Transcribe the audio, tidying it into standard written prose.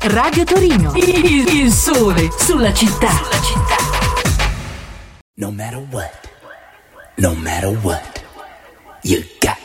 Radio Torino, il sole sulla città. No matter what, you got